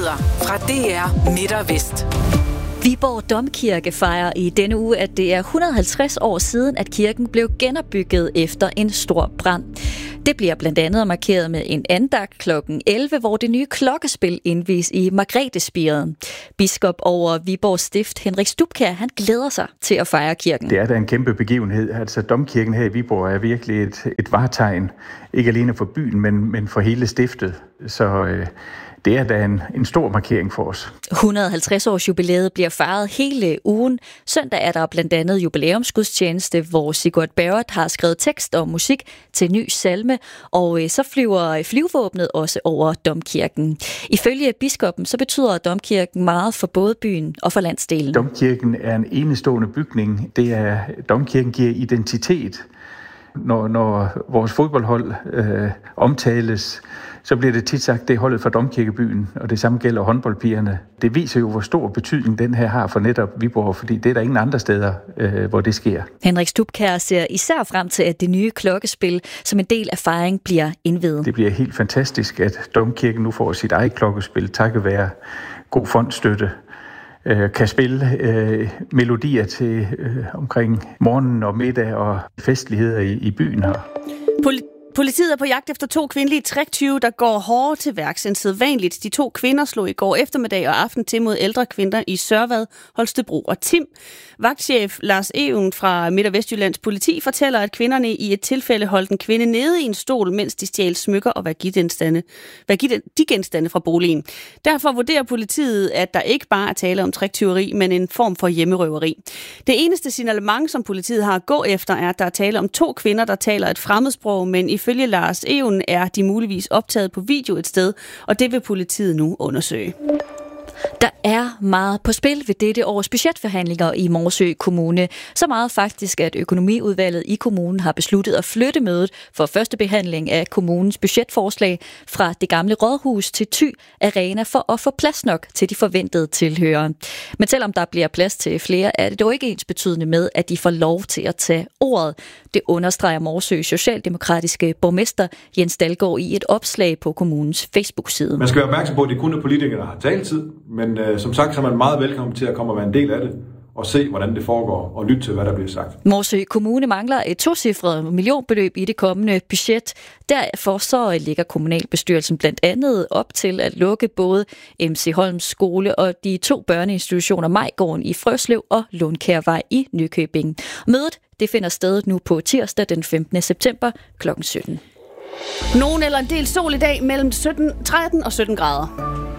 Nyheder fra DR Midt og Vest. Viborg Domkirke fejrer i denne uge, at det er 150 år siden, at kirken blev genopbygget efter en stor brand. Det bliver blandt andet markeret med en andagt kl. 11, hvor det nye klokkespil indvies i Margrethespiret. Biskop over Viborg Stift, Henrik Stubkjær, han glæder sig til at fejre kirken. Det er da en kæmpe begivenhed. Altså, Domkirken her i Viborg er virkelig et vartegn, ikke alene for byen, men for hele stiftet. Så det er da en stor markering for os. 150-års jubilæet bliver fejret hele ugen. Søndag er der blandt andet jubilæumsgudstjeneste, hvor Sigurd Barrett har skrevet tekst og musik til ny salme, og så flyver flyvevåbnet også over Domkirken. Ifølge biskoppen så betyder Domkirken meget for både byen og for landsdelen. Domkirken er en enestående bygning. Domkirken giver identitet. Når vores fodboldhold omtales, så bliver det tit sagt, det er holdet fra Domkirkebyen, og det samme gælder håndboldpigerne. Det viser jo, hvor stor betydning den her har for netop Viborg, fordi det er der ingen andre steder, hvor det sker. Henrik Stubkjær ser især frem til, at det nye klokkespil som en del af fejringen bliver indviet. Det bliver helt fantastisk, at Domkirken nu får sit eget klokkespil, takket være god fondsstøtte. Kan spille melodier til omkring morgenen og middag og festligheder i byen her. Politiet er på jagt efter 2 kvindelige tricktyve, der går hårdere til værks end sædvanligt. De 2 kvinder slog i går eftermiddag og aften til mod ældre kvinder i Sørvad, Holstebro og Tim. Vagtchef Lars Even fra Midt- og Vestjyllands politi fortæller, at kvinderne i et tilfælde holdt en kvinde nede i en stol, mens de stjal smykker og værdigenstande fra boligen. Derfor vurderer politiet, at der ikke bare er tale om tricktyveri, men en form for hjemmerøveri. Det eneste signalement, som politiet har at gå efter, er, at der er tale om 2 kvinder, der taler et fremmedsprog, men ifølge Lars Even er de muligvis optaget på video et sted, og det vil politiet nu undersøge. Der er meget på spil ved dette års budgetforhandlinger i Morsø Kommune. Så meget faktisk, at økonomiudvalget i kommunen har besluttet at flytte mødet for første behandling af kommunens budgetforslag fra det gamle rådhus til Thy Arena for at få plads nok til de forventede tilhørere. Men selvom der bliver plads til flere, er det dog ikke ensbetydende med, at de får lov til at tage ordet. Det understreger Morsøs socialdemokratiske borgmester Jens Dalgaard i et opslag på kommunens Facebook-side. Man skal være opmærksom på, at det kun er politikere, der har taletid, men som sagt så er man meget velkommen til at komme og være en del af det og se, hvordan det foregår og lytte til, hvad der bliver sagt. Morsø Kommune mangler et 2-cifret millionbeløb i det kommende budget. Derfor så ligger kommunalbestyrelsen blandt andet op til at lukke både MC Holms skole og de 2 børneinstitutioner Majgården i Frøslev og Lundkærvej i Nykøbing. Mødet det finder sted nu på tirsdag den 15. september kl. 17. Nogen eller en del sol i dag mellem 13 og 17 grader.